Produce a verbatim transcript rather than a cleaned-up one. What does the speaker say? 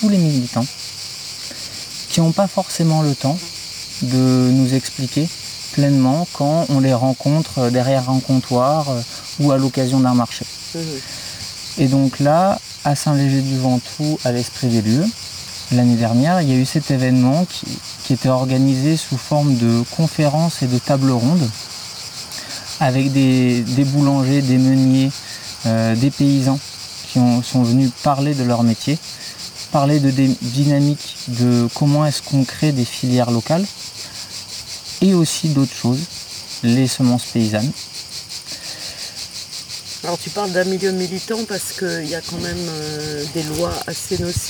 tous les militants qui n'ont pas forcément le temps de nous expliquer pleinement quand on les rencontre derrière un comptoir ou à l'occasion d'un marché. Mmh. Et donc là, à Saint-Léger-du-Ventoux, à l'Esprit des Lieux, l'année dernière, il y a eu cet événement qui, qui était organisé sous forme de conférences et de tables rondes avec des, des boulangers, des meuniers, euh, des paysans qui ont, sont venus parler de leur métier, parler de des dynamiques, de comment est-ce qu'on crée des filières locales et aussi d'autres choses, les semences paysannes. Alors tu parles d'un milieu militant parce qu'il y a quand même euh, des lois assez nocives